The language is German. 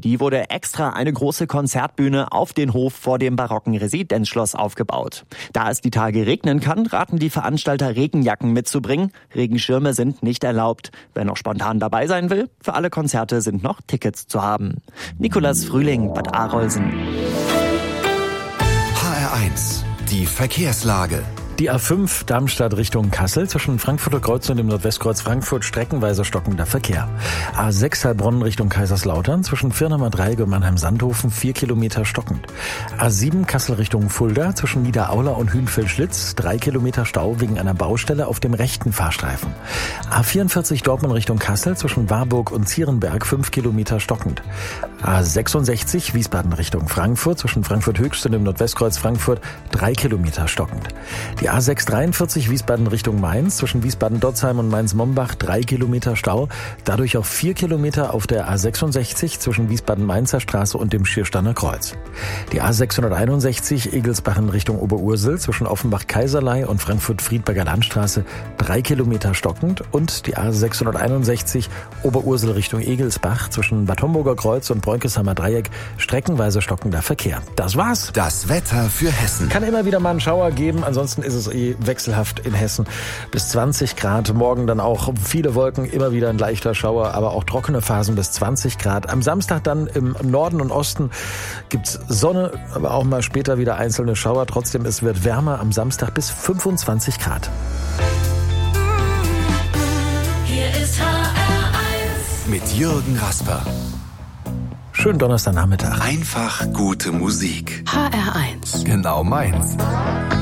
die wurde extra eine große Konzertbühne auf den Hof vor dem barocken Residenzschloss aufgebaut. Da es die Tage regnen kann, raten die Veranstalter, Regenjacken mitzubringen. Regenschirme sind nicht erlaubt. Wer noch spontan dabei sein will, für alle Konzerte sind noch Tickets zu haben. Nikolas Frühling, Bad Arolsen. HR1, die Verkehrslage. Die A5 Darmstadt Richtung Kassel zwischen Frankfurter Kreuz und dem Nordwestkreuz Frankfurt streckenweise stockender Verkehr. A6 Heilbronn Richtung Kaiserslautern zwischen Firnheimer Dreieck und Mannheim-Sandhofen 4 Kilometer stockend. A7 Kassel Richtung Fulda zwischen Niederaula und Hünfeld-Schlitz 3 Kilometer Stau wegen einer Baustelle auf dem rechten Fahrstreifen. A44 Dortmund Richtung Kassel zwischen Warburg und Zierenberg 5 Kilometer stockend. A66 Wiesbaden Richtung Frankfurt zwischen Frankfurt Höchst und dem Nordwestkreuz Frankfurt 3 Kilometer stockend. Die A643 Wiesbaden Richtung Mainz zwischen Wiesbaden-Dotzheim und Mainz-Mombach 3 Kilometer Stau, dadurch auch 4 Kilometer auf der A66 zwischen Wiesbaden-Mainzer Straße und dem Schiersteiner Kreuz. Die A661 Egelsbach in Richtung Oberursel zwischen Offenbach-Kaiserlei und Frankfurt-Friedberger Landstraße 3 Kilometer stockend und die A661 Oberursel Richtung Egelsbach zwischen Bad Homburger Kreuz und Bräunkesheimer Dreieck streckenweise stockender Verkehr. Das war's. Das Wetter für Hessen. Kann immer wieder mal einen Schauer geben, ansonsten ist es wechselhaft in Hessen. Bis 20 Grad, morgen dann auch viele Wolken, immer wieder ein leichter Schauer, aber auch trockene Phasen bis 20 Grad. Am Samstag dann im Norden und Osten gibt's Sonne, aber auch mal später wieder einzelne Schauer. Trotzdem, es wird wärmer am Samstag bis 25 Grad. Hier ist HR1 Mit Jürgen Rasper. Schönen Donnerstagnachmittag. Einfach gute Musik. HR1. Genau meins.